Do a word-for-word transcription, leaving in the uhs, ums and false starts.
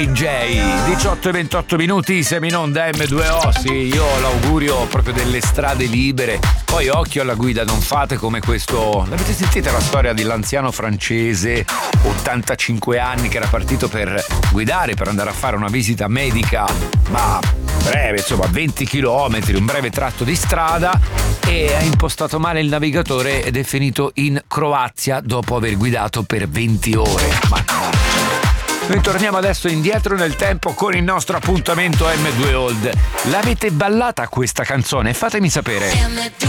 J, diciotto e ventotto minuti, siamo in onda M due O. Sì, io ho l'augurio proprio delle strade libere. Poi occhio alla guida, non fate come questo. L'avete sentita la storia dell'anziano francese, ottantacinque anni, che era partito per guidare, per andare a fare una visita medica, ma breve, insomma venti chilometri, un breve tratto di strada, e ha impostato male il navigatore ed è finito in Croazia dopo aver guidato per venti ore. Ma noi torniamo adesso indietro nel tempo con il nostro appuntamento M due Old. L'avete ballata questa canzone? Fatemi sapere.